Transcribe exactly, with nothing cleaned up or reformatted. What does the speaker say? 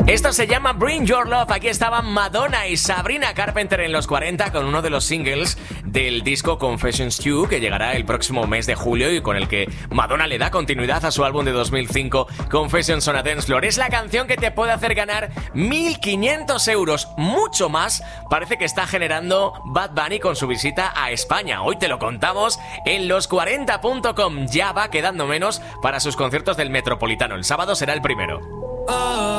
Esto se llama Bring Your Love. Aquí estaban Madonna y Sabrina Carpenter en los cuarenta con uno de los singles del disco Confessions dos, que llegará el próximo mes de julio y con el que Madonna le da continuidad a su álbum de dos mil cinco, Confessions on a Dance Floor. Es la canción que te puede hacer ganar mil quinientos euros, mucho más parece que está generando Bad Bunny con su visita a España. Hoy te lo contamos en los cuarenta punto com. Ya va quedando menos para sus conciertos del Metropolitano. El sábado será el primero.